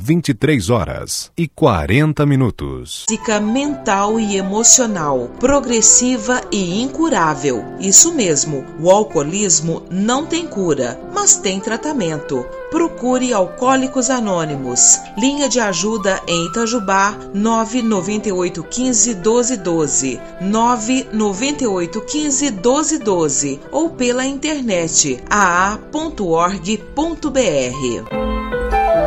23h40. Física, mental e emocional, progressiva e incurável. Isso mesmo, o alcoolismo não tem cura, mas tem tratamento. Procure Alcoólicos Anônimos. Linha de ajuda em Itajubá, 998151212, 998151212 ou pela internet aa.org.br.